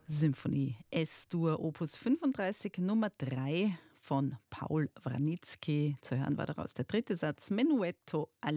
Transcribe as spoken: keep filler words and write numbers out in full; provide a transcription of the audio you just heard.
Symphonie S-Dur Opus fünfunddreißig Nummer drei von Paul Wranitzky. Zu hören war daraus der dritte Satz Menuetto